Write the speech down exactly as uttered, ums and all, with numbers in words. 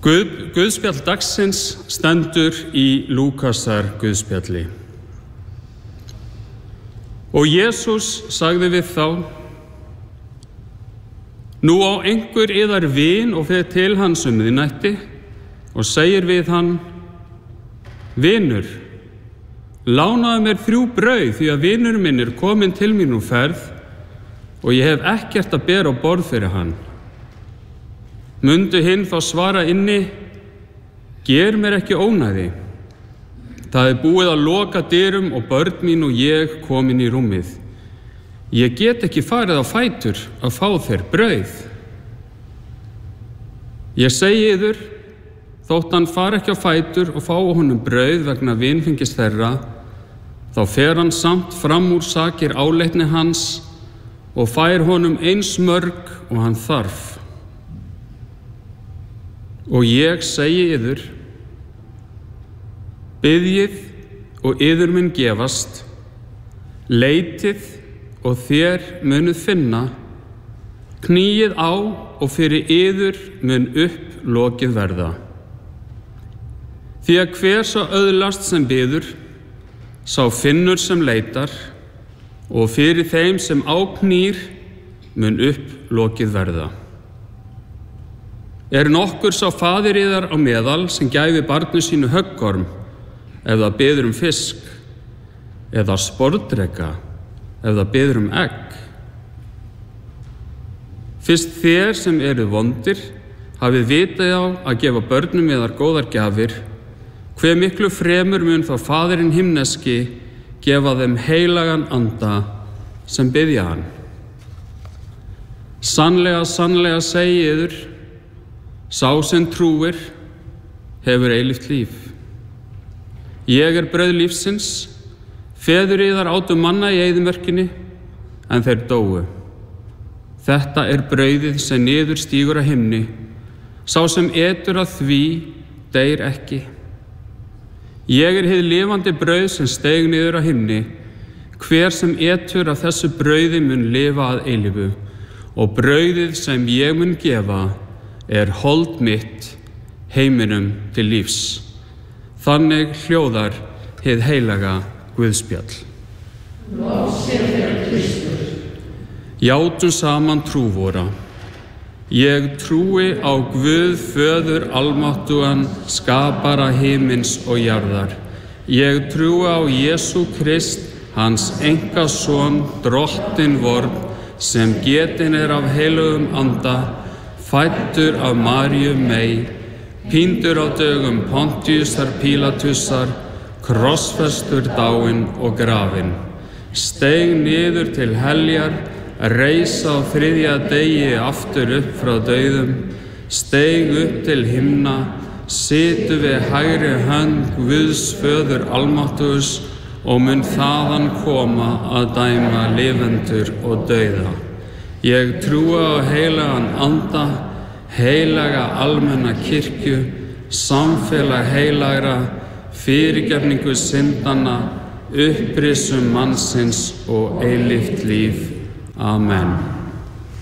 Guð, Guðspjall dagsins stendur í Lúkasar Guðspjalli. Og Jesús sagði við þá: Nú á einhver yðar vin og fer til hans um miðnætti og segir við hann: Vinur, lánaðu mér þrjú brauð því að vinur minn er kominn til mín úr ferð og ég hef ekkert að bera á borð fyrir hann. Mundu hinn þá svara inni: Ger mér ekki ónæði. Það er búið að loka dyrum og börn mín og ég komin í rúmið. Ég get ekki farið á fætur að fá þér brauð. Ég segi yður, þótt hann fari ekki á fætur og fái honum brauð vegna vinfengis þeirra, þá fer hann samt fram úr sakir áleitni hans og fær honum eins mörg og hann þarf. Og ég segi yður, biðjið og yður mun gefast, leitið og þér munuð finna, knýið á og fyrir yður mun upp lokið verða. Því að hver sá öðlast sem biður, sá finnur sem leitar, og fyrir þeim sem áknýr mun upp lokið verða. Er nokkur sá faðir yðar á meðal sem gæfi barnu sínu höggorm, ef það biður um fisk, eða sporðdreka, ef það biður um egg? Fyrst þér sem eru vondir, hafið vitað á að gefa börnum yðar góðar gjafir, hve miklu fremur mun þá faðirinn himneski gefa þeim heilagan anda sem biðja hann. Sannlega, sannlega segi yður, sá sem trúir hefur eilíft líf. Ég er brauð lífsins, feður yðar átu manna í eyðimörkinni, en þeir dóu. Þetta er brauðið sem niður stígur að himni, sá sem etur að því deyr ekki. Ég er hið lifandi brauð sem steig niður að himni, hver sem etur af þessu brauði mun lifa að eilífu, og brauðið sem ég mun gefa er hold mitt heiminum til lífs. Þannig hljóðar hið heilaga Guðspjall. Játum saman trú vora. Ég trúi á Guð föður almáttugan, skapara himins og jarðar. Ég trúi á Jesú Krist, hans einkason, drottinn vorn, sem getinn er af heilugum anda, fæddur af Maríu mey, píndur á dögum Pontiusar Pílatusar, krossfestur dáinn og grafinn, steig niður til heljar, reis á þriðja degi aftur upp frá dauðum, steig upp til himna, situr við hægri hönd Guðs föður almáttugs og mun þaðan koma að dæma lifendur og dauða. Ég trúi á heilagan anda, heilaga almenna kirkju, samfélag heilagra, fyrirgefningu syndanna, upprisum mannsins og eilíft líf. Amen.